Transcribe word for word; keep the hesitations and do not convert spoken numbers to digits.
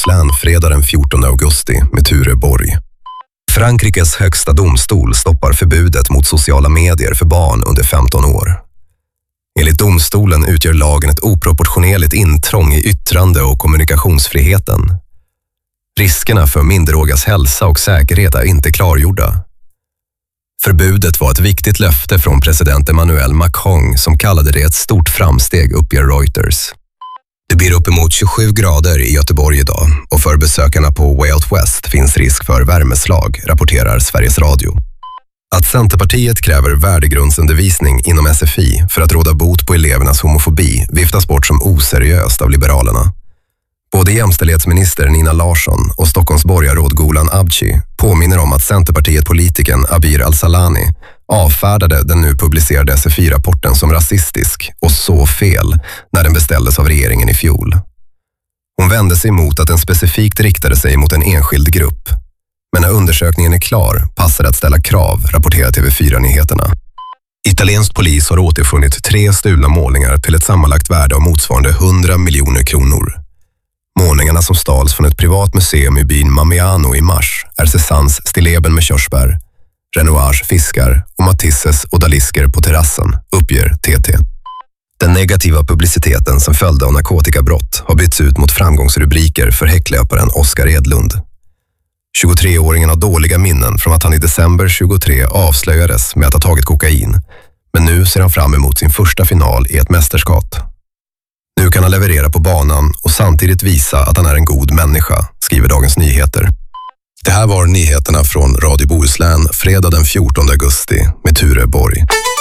Bohuslän fredag den fjortonde augusti med Ture Borg. Frankrikes högsta domstol stoppar förbudet mot sociala medier för barn under femton år. Enligt domstolen utgör lagen ett oproportionerligt intrång i yttrande- och kommunikationsfriheten. Riskerna för minderårigas hälsa och säkerhet är inte klargjorda. Förbudet var ett viktigt löfte från president Emmanuel Macron som kallade det ett stort framsteg, uppger Reuters. Det blir uppemot tjugosju grader i Göteborg idag och för besökarna på Way Out West finns risk för värmeslag, rapporterar Sveriges Radio. Att Centerpartiet kräver värdegrundsundervisning inom S F I för att råda bot på elevernas homofobi viftas bort som oseriöst av Liberalerna. Både jämställdhetsminister Nina Larsson och Stockholms borgarråd Golan Abci påminner om att Centerpartiet-politikern Abir Al-Salani avfärdade den nu publicerade S F I-rapporten som rasistisk och så fel när den beställdes av regeringen i fjol. Hon vände sig emot att den specifikt riktade sig mot en enskild grupp. Men när undersökningen är klar passar det att ställa krav, rapporterar T V fyra-nyheterna. Italiensk polis har återfunnit tre stulna målningar till ett sammanlagt värde av motsvarande hundra miljoner kronor. Målningarna som stals från ett privat museum i byn Mamiano i mars är Cézannes Stilleben med körsbär, Renoirs fiskar och Matisses odalisker på terrassen, uppger T T. Den negativa publiciteten som följde av narkotikabrott har bytts ut mot framgångsrubriker för häcklöparen Oskar Edlund. tjugotreåringen har dåliga minnen från att han i december tjugotre avslöjades med att ha tagit kokain, men nu ser han fram emot sin första final i ett mästerskap. Nu kan han leverera på banan och samtidigt visa att han är en god människa, skriver Dagens Nyheter. Det här var nyheterna från Radio Bohuslän fredag den fjortonde augusti med Ture Borg.